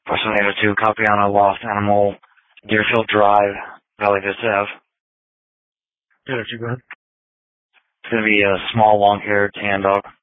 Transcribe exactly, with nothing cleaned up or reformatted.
Question eight oh two, copy on a lost animal, Deerfield Drive, Valley Vista Ave. eight oh two, go ahead. It's going to be a small, long-haired tan dog.